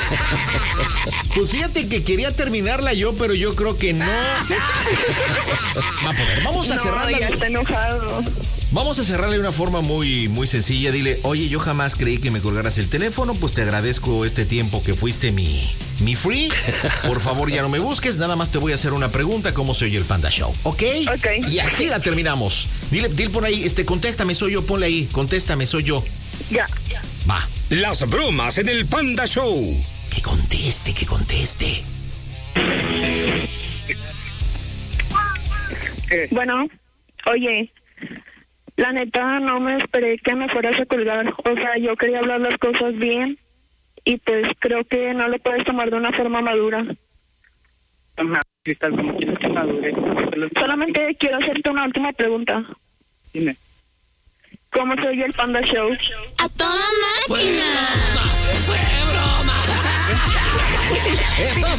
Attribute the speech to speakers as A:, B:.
A: Pues fíjate que quería terminarla yo, pero yo creo que no. Va a poder. Vamos a cerrarla.
B: Ya está enojado.
A: Vamos a cerrarle de una forma muy, muy sencilla. Dile, oye, yo jamás creí que me colgaras el teléfono, pues te agradezco este tiempo que fuiste mi free. Por favor, ya no me busques, nada más te voy a hacer una pregunta, ¿cómo se oye el Panda Show? ¿Ok?
B: Ok.
A: Y así la terminamos. Dile por ahí, contéstame, soy yo, ponle ahí, contéstame, soy yo.
B: Ya.
A: Va.
C: Las bromas en el Panda Show.
A: Que conteste.
B: Bueno, oye, la neta no me esperé que me fueras a colgar. O sea, yo quería hablar las cosas bien y pues creo que no lo puedes tomar de una forma madura.
D: Cristal, ¿cómo quieres que madure?
B: Solamente quiero hacerte una última pregunta.
D: Dime.
B: ¿Cómo se oye el Panda Show?
E: ¡A toda máquina!
A: ¡Fue broma!